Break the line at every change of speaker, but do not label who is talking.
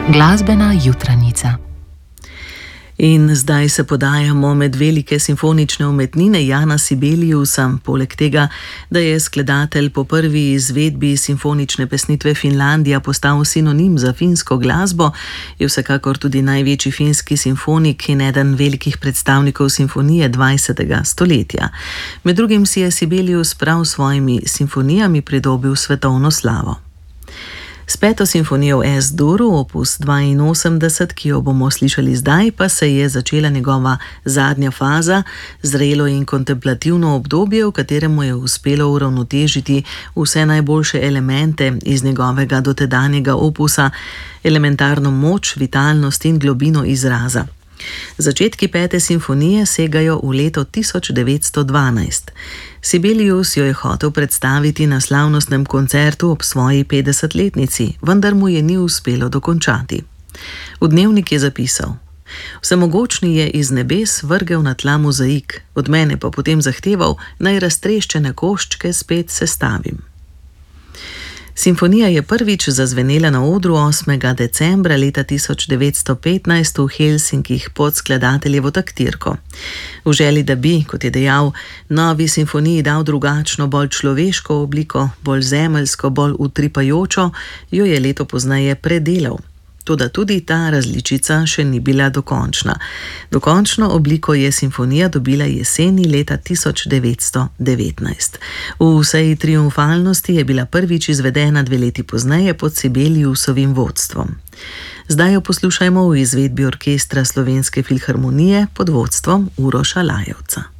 Glasbena jutranica.
In zdaj se podajamo med velike simfonične umetnine Jana Sibeliusa. Poleg tega, da je skladatelj po prvi izvedbi simfonične pesnitve Finlandija postal sinonim za finsko glasbo, je vsekakor tudi največji finski simfonik in eden velikih predstavnikov simfonije 20. stoletja. Med drugim si je Sibelius prav s svojimi simfonijami pridobil svetovno slavo. S 5. simfonijo v S-duru, opus 82, ki jo bomo slišali zdaj, pa se je začela njegova zadnja faza, zrelo in kontemplativno obdobje, v katerem mu je uspelo uravnotežiti vse najboljše elemente iz njegovega dotedanjega opusa, elementarno moč, vitalnost in globino izraza. Začetki 5. simfonije segajo v leto 1912. Sibelius jo je hotel predstaviti na slavnostnem koncertu ob svoji 50-letnici, vendar mu je ni uspelo dokončati. V dnevnik je zapisal: "Vsemogočni je iz nebes vrgel na tla mozaik, od mene pa potem zahteval, naj raztreščene koščke spet sestavim." Simfonija je prvič zazvenela na odru 8. decembra leta 1915 v Helsinkih pod skladateljevo taktirko. V želji, da bi, kot je dejal, novi simfoniji dal drugačno, bolj človeško obliko, bolj zemeljsko, bolj utripajočo, jo je leto pozneje predelal. Toda tudi ta različica še ni bila dokončna. Dokončno obliko je simfonija dobila jeseni leta 1919. V vsej triumfalnosti je bila prvič izvedena 2 leti pozneje pod Sibeliusovim vodstvom. Zdaj jo poslušajmo v izvedbi orkestra Slovenske filharmonije pod vodstvom Uroša Lajevca.